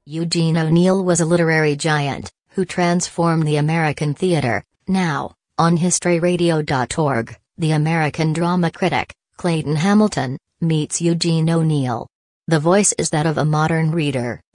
Eugene O'Neill was a literary giant who transformed the American theater. Now, on HistoryRadio.org, the American drama critic, Clayton Hamilton, meets Eugene O'Neill. The voice is that of a modern reader.